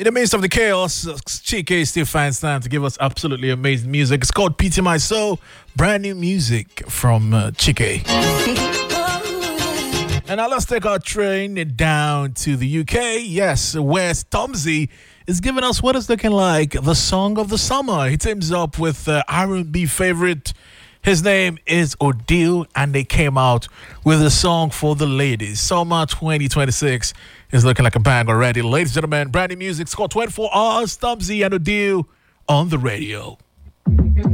the midst of the chaos, Chike still finds time to give us absolutely amazing music. It's called Pity My Soul, brand new music from Chike. And now let's take our train down to the UK. Yes, where Stormzy is giving us what is looking like the song of the summer. He teams up with R&B favorite. His name is Odile, and they came out with a song for the ladies. Summer 2026 is looking like a bang already. Ladies and gentlemen, brand new music. It's called 24 Hours. Stormzy and Odile on the radio.